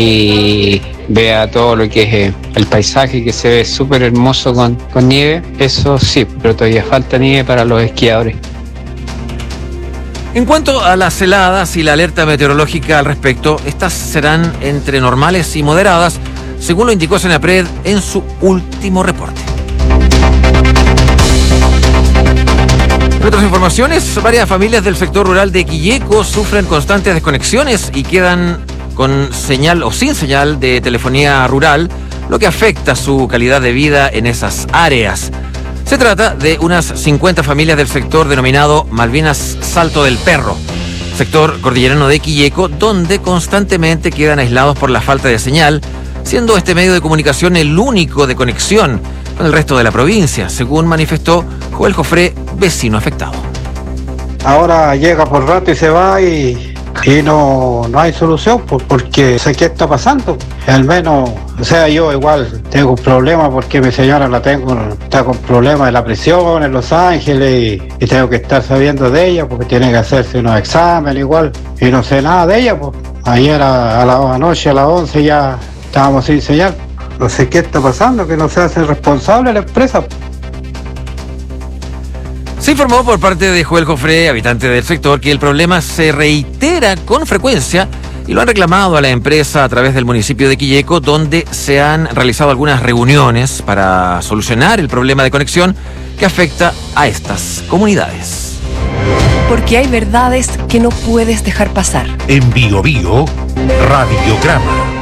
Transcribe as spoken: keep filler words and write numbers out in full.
y vea todo lo que es eh, el paisaje, que se ve súper hermoso con, con nieve. Eso sí, pero todavía falta nieve para los esquiadores. En cuanto a las heladas y la alerta meteorológica al respecto, estas serán entre normales y moderadas, según lo indicó Senapred en su último reporte. En otras informaciones, varias familias del sector rural de Quilleco sufren constantes desconexiones y quedan con señal o sin señal de telefonía rural, lo que afecta su calidad de vida en esas áreas. Se trata de unas cincuenta familias del sector denominado Malvinas Salto del Perro, sector cordillerano de Quilleco, donde constantemente quedan aislados por la falta de señal, siendo este medio de comunicación el único de conexión con el resto de la provincia, según manifestó Joel Jofré, vecino afectado. Ahora llega por rato y se va y, y no, no hay solución, pues, porque sé qué está pasando. Al menos, o sea, yo igual tengo un problema porque mi señora la tengo, está con problemas de la presión en Los Ángeles y, y tengo que estar sabiendo de ella porque tiene que hacerse unos exámenes igual y no sé nada de ella, pues. Ayer a, a la noche a las once ya estábamos sin señal. No sé qué está pasando, que no se hace responsable la empresa. Se informó por parte de Joel Jofré, habitante del sector, que el problema se reitera con frecuencia y lo han reclamado a la empresa a través del municipio de Quilleco, donde se han realizado algunas reuniones para solucionar el problema de conexión que afecta a estas comunidades. Porque hay verdades que no puedes dejar pasar. En Bio Bio, Radiograma.